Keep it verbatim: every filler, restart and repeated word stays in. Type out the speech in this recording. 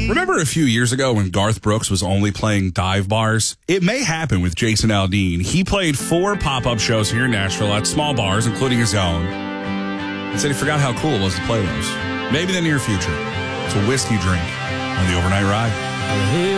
Remember a few years ago when Garth Brooks was only playing dive bars? It may happen with Jason Aldean. He played four pop-up shows here in Nashville at small bars, including his own, and said he forgot how cool it was to play those. Maybe in the near future. It's a whiskey drink on the Overnight Ride.